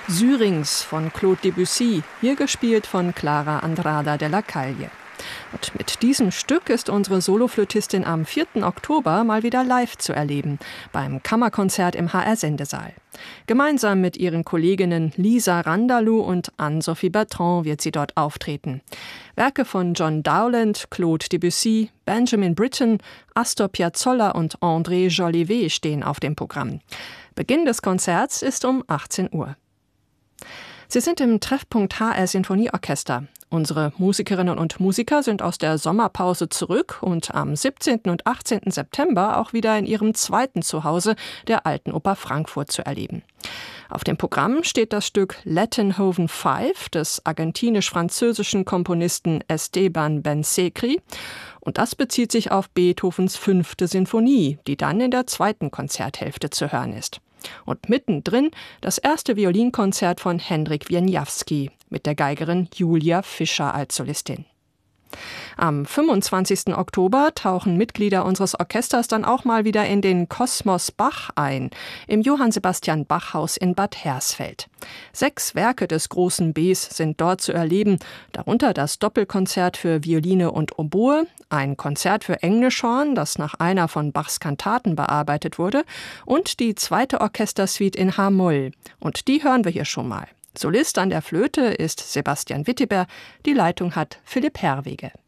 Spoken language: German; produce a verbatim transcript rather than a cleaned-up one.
Syrinx von Claude Debussy, hier gespielt von Clara Andrada de la Calle. Und mit diesem Stück ist unsere Soloflötistin am vierten Oktober mal wieder live zu erleben, beim Kammerkonzert im H R-Sendesaal. Gemeinsam mit ihren Kolleginnen Lisa Randalou und Anne-Sophie Bertrand wird sie dort auftreten. Werke von John Dowland, Claude Debussy, Benjamin Britten, Astor Piazzolla und André Jolivet stehen auf dem Programm. Beginn des Konzerts ist um achtzehn Uhr. Sie sind im Treffpunkt H R Sinfonieorchester. Unsere Musikerinnen und Musiker sind aus der Sommerpause zurück und am siebzehnten und achtzehnten September auch wieder in ihrem zweiten Zuhause, der Alten Oper Frankfurt, zu erleben. Auf dem Programm steht das Stück Lettenhoven fünf des argentinisch-französischen Komponisten Esteban Bensekri. Und das bezieht sich auf Beethovens fünfte Sinfonie, die dann in der zweiten Konzerthälfte zu hören ist. Und mittendrin das erste Violinkonzert von Hendrik Wieniawski mit der Geigerin Julia Fischer als Solistin. Am fünfundzwanzigsten Oktober tauchen Mitglieder unseres Orchesters dann auch mal wieder in den Kosmos Bach ein, im Johann Sebastian Bach Haus in Bad Hersfeld. Sechs Werke des großen Bs sind dort zu erleben, darunter das Doppelkonzert für Violine und Oboe, ein Konzert für Englischhorn, das nach einer von Bachs Kantaten bearbeitet wurde, und die zweite Orchestersuite in H-Moll. Und die hören wir hier schon mal. Solist an der Flöte ist Sebastian Witteber, die Leitung hat Philipp Herwege.